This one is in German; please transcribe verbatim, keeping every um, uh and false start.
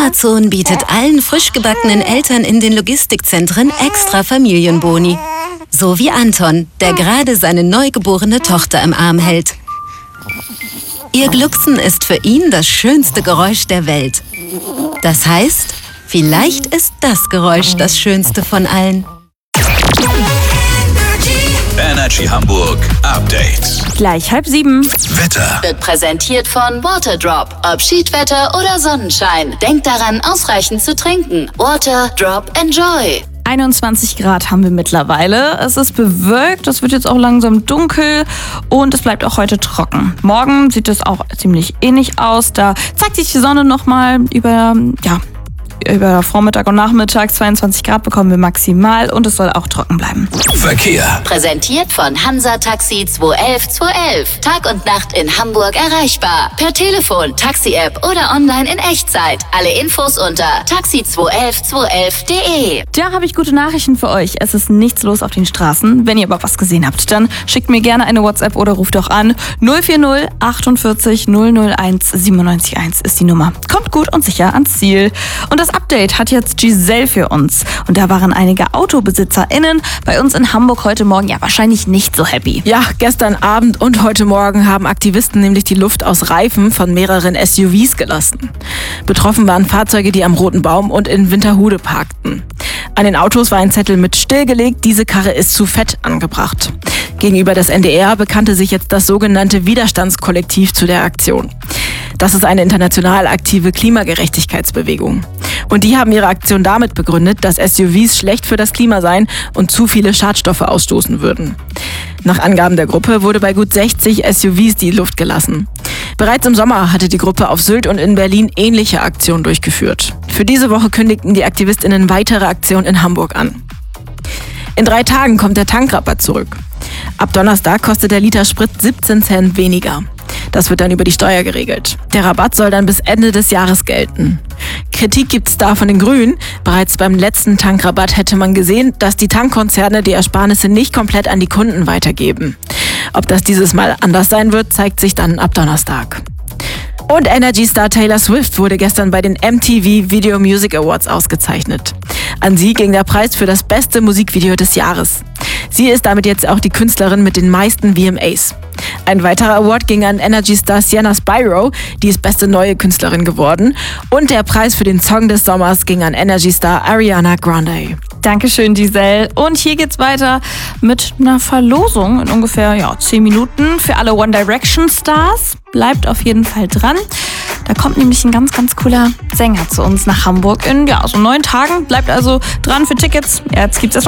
Amazon bietet allen frisch gebackenen Eltern in den Logistikzentren extra Familienboni. So wie Anton, der gerade seine neugeborene Tochter im Arm hält. Ihr Glucksen ist für ihn das schönste Geräusch der Welt. Das heißt, vielleicht ist das Geräusch das schönste von allen. Energy Hamburg Update. Gleich halb sieben. Wetter. Wird präsentiert von Waterdrop. Ob Schiedwetter oder Sonnenschein. Denkt daran, ausreichend zu trinken. Waterdrop Enjoy. einundzwanzig Grad haben wir mittlerweile. Es ist bewölkt, es wird jetzt auch langsam dunkel und es bleibt auch heute trocken. Morgen sieht es auch ziemlich ähnlich aus. Da zeigt sich die Sonne nochmal über, ja, über Vormittag und Nachmittag. zweiundzwanzig Grad bekommen wir maximal und es soll auch trocken bleiben. Verkehr. Präsentiert von Hansa Taxi zwei elf zwei elf. Tag und Nacht in Hamburg erreichbar. Per Telefon, Taxi-App oder online in Echtzeit. Alle Infos unter taxi zwei elf zwei elf punkt de. Da habe ich gute Nachrichten für euch. Es ist nichts los auf den Straßen. Wenn ihr aber was gesehen habt, dann schickt mir gerne eine WhatsApp oder ruft doch an. null vier null achtundvierzig null null eins siebenundneunzig eins ist die Nummer. Kommt gut und sicher ans Ziel. Und das Update hat jetzt Giselle für uns. Und da waren einige AutobesitzerInnen bei uns in Hamburg heute Morgen ja wahrscheinlich nicht so happy. Ja, gestern Abend und heute Morgen haben Aktivisten nämlich die Luft aus Reifen von mehreren S U Vs gelassen. Betroffen waren Fahrzeuge, die am Roten Baum und in Winterhude parkten. An den Autos war ein Zettel mit stillgelegt, diese Karre ist zu fett angebracht. Gegenüber das N D R bekannte sich jetzt das sogenannte Widerstandskollektiv zu der Aktion. Das ist eine international aktive Klimagerechtigkeitsbewegung. Und die haben ihre Aktion damit begründet, dass S U Vs schlecht für das Klima seien und zu viele Schadstoffe ausstoßen würden. Nach Angaben der Gruppe wurde bei gut sechzig S U Vs die Luft gelassen. Bereits im Sommer hatte die Gruppe auf Sylt und in Berlin ähnliche Aktionen durchgeführt. Für diese Woche kündigten die AktivistInnen weitere Aktionen in Hamburg an. In drei Tagen kommt der Tankrabatt zurück. Ab Donnerstag kostet der Liter Sprit siebzehn Cent weniger. Das wird dann über die Steuer geregelt. Der Rabatt soll dann bis Ende des Jahres gelten. Kritik gibt's da von den Grünen. Bereits beim letzten Tankrabatt hätte man gesehen, dass die Tankkonzerne die Ersparnisse nicht komplett an die Kunden weitergeben. Ob das dieses Mal anders sein wird, zeigt sich dann ab Donnerstag. Und Energy-Star Taylor Swift wurde gestern bei den M T V Video Music Awards ausgezeichnet. An sie ging der Preis für das beste Musikvideo des Jahres. Sie ist damit jetzt auch die Künstlerin mit den meisten V M As. Ein weiterer Award ging an Energy-Star Sienna Spyro, die ist beste neue Künstlerin geworden. Und der Preis für den Song des Sommers ging an Energy-Star Ariana Grande. Dankeschön, Giselle. Und hier geht's weiter mit einer Verlosung in ungefähr ja, zehn Minuten für alle One Direction Stars. Bleibt auf jeden Fall dran. Da kommt nämlich ein ganz, ganz cooler Sänger zu uns nach Hamburg in ja, so neun Tagen. Bleibt also dran für Tickets. Ja, jetzt gibt's erst